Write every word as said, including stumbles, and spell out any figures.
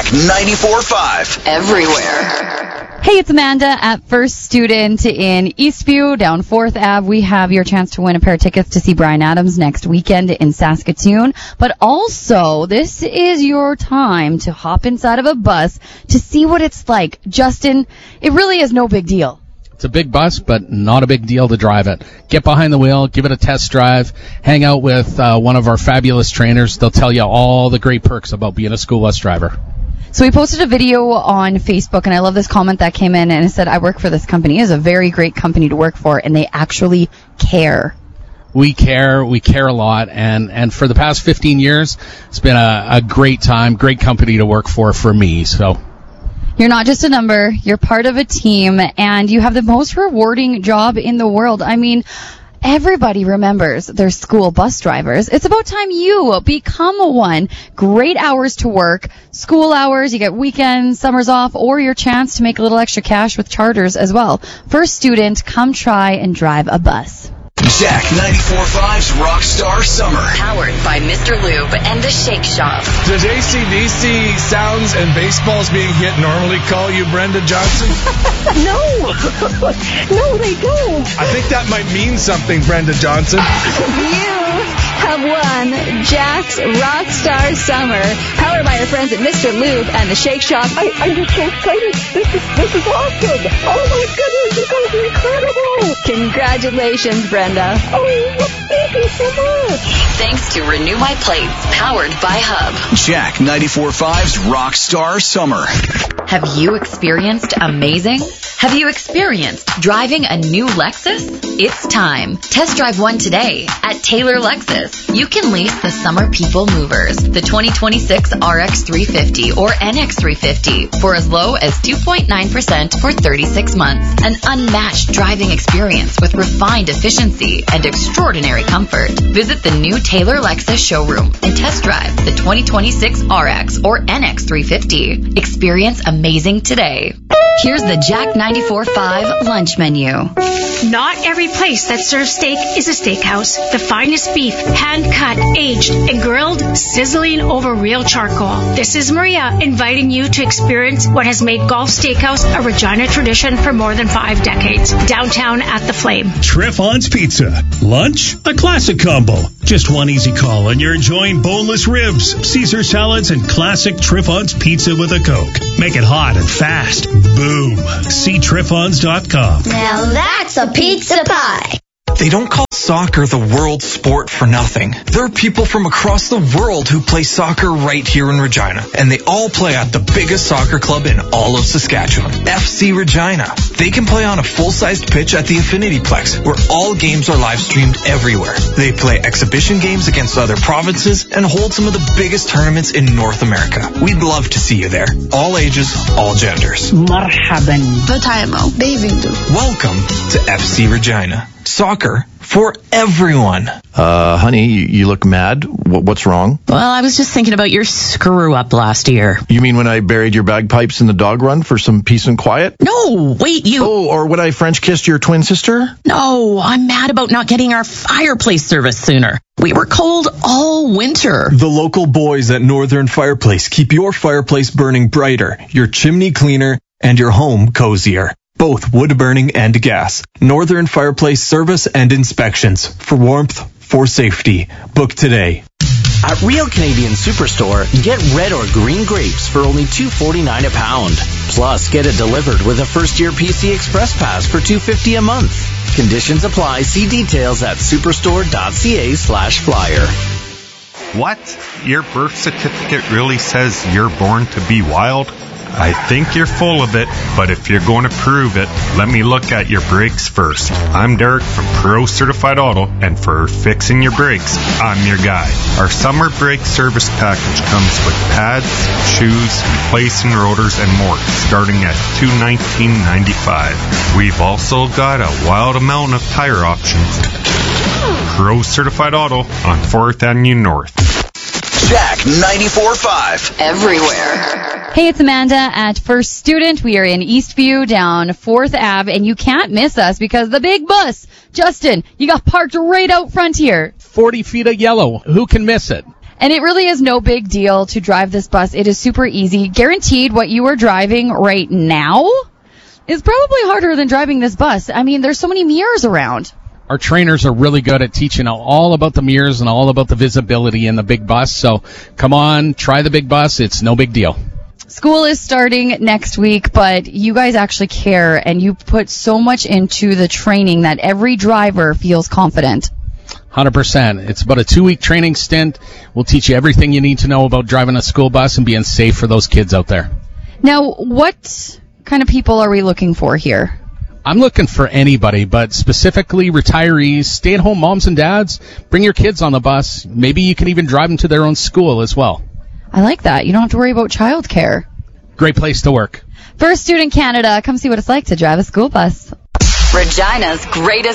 Jack ninety-four point five. Everywhere. Hey, it's Amanda at First Student in Eastview, down fourth Avenue. We have your chance to win a pair of tickets to see Bryan Adams next weekend in Saskatoon. But also, this is your time to hop inside of a bus to see what it's like. Justin, it really is no big deal. It's a big bus, but not a big deal to drive it. Get behind the wheel, give it a test drive, hang out with uh, one of our fabulous trainers. They'll tell you all the great perks about being a school bus driver. So we posted a video on Facebook, and I love this comment that came in, and it said, I work for this company. It is a very great company to work for, and they actually care. We care. We care a lot. And, and for the past fifteen years, it's been a, a great time, great company to work for for me. So. You're not just a number. You're part of a team, and you have the most rewarding job in the world. I mean, everybody remembers their school bus drivers. It's about time you become one. Great hours to work, school hours, you get weekends, summers off, or your chance to make a little extra cash with charters as well. First Student, come try and drive a bus. Jack ninety-four point five's Rockstar Summer. Powered by Mister Lube and the Shake Shop. Does A C D C sounds and baseballs being hit normally call you Brenda Johnson? No. No, they don't. I think that might mean something, Brenda Johnson. You have won Jack's Rockstar Summer, powered by our friends at Mister Lube and the Shake Shop. I, I'm just so excited. This is, this is awesome. Oh, my goodness. It's going to be incredible. Congratulations, Brenda. Oh, thank you so much. Thanks to Renew My Plates, powered by Hub. Jack ninety-four point five's Rockstar Summer. Have you experienced amazing? Have you experienced driving a new Lexus? It's time. Test drive one today at Taylor Lexus. You can lease the Summer People Movers, the twenty twenty-six R X three fifty or N X three fifty for as low as two point nine percent for thirty-six months. An unmatched driving experience with refined efficiency and extraordinary comfort. Visit the new Taylor Lexus showroom and test drive the twenty twenty-six R X or N X three fifty. Experience amazing today. Here's the Jack ninety-four point five lunch menu. Not every place that serves steak is a steakhouse. The finest beef, hand-cut, aged, and grilled, sizzling over real charcoal. This is Maria inviting you to experience what has made Gulf Steakhouse a Regina tradition for more than five decades. Downtown at the Flame. Triffon's Pizza. Lunch? A classic combo. Just one easy call and you're enjoying boneless ribs, Caesar salads, and classic Triffon's Pizza with a Coke. Make it hot and fast. Boom. See Triffons dot com. Now that's a pizza pie. They don't call soccer the world sport for nothing. There are people from across the world who play soccer right here in Regina, and they all play at the biggest soccer club in all of Saskatchewan, F C Regina. They can play on a full-sized pitch at the Infinity Plex, where all games are live streamed everywhere. They play exhibition games against other provinces and hold some of the biggest tournaments in North America. We'd love to see you there. All ages, all genders. Marhaban. Batayamo. Davindu. Welcome to F C Regina. Soccer for everyone. Uh, honey, you, you look mad. W- what's wrong? Well, I was just thinking about your screw-up last year. You mean when I buried your bagpipes in the dog run for some peace and quiet? No, wait, you... Oh, or when I French kissed your twin sister? No, I'm mad about not getting our fireplace service sooner. We were cold all winter. The local boys at Northern Fireplace keep your fireplace burning brighter, your chimney cleaner, and your home cozier. Both wood burning and gas. Northern Fireplace service and inspections. For warmth, for safety. Book today. At Real Canadian Superstore, get red or green grapes for only two forty-nine a pound. Plus, get it delivered with a first-year P C Express Pass for two fifty a month. Conditions apply. See details at superstore.ca slash flyer. What? Your birth certificate really says you're born to be wild? I think you're full of it, but if you're going to prove it, let me look at your brakes first. I'm Derek from Pro Certified Auto, and for fixing your brakes, I'm your guy. Our summer brake service package comes with pads, shoes, replacing rotors, and more, starting at two nineteen ninety-five. We've also got a wild amount of tire options. Pro Certified Auto on fourth Avenue North. Jack ninety-four point five. Everywhere. Hey, it's Amanda at First Student. We are in Eastview down fourth Avenue, and you can't miss us because the big bus, Justin, you got parked right out front here. forty feet of yellow. Who can miss it? And it really is no big deal to drive this bus. It is super easy. Guaranteed what you are driving right now is probably harder than driving this bus. I mean, there's so many mirrors around. Our trainers are really good at teaching all about the mirrors and all about the visibility in the big bus. So come on, try the big bus. It's no big deal. School is starting next week, but you guys actually care, and you put so much into the training that every driver feels confident. one hundred percent. It's about a two-week training stint. We'll teach you everything you need to know about driving a school bus and being safe for those kids out there. Now, what kind of people are we looking for here? I'm looking for anybody, but specifically retirees, stay-at-home moms and dads. Bring your kids on the bus. Maybe you can even drive them to their own school as well. I like that. You don't have to worry about childcare. Great place to work. First Student Canada, come see what it's like to drive a school bus. Regina's greatest